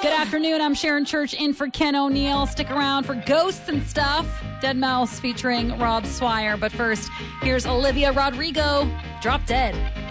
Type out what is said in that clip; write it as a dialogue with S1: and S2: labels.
S1: Good afternoon. I'm Sharon Church in for Ken O'Neill. Stick around for Ghosts and Stuff. Dead Mouse featuring Rob Swire. But first, here's Olivia Rodrigo. Drop Dead.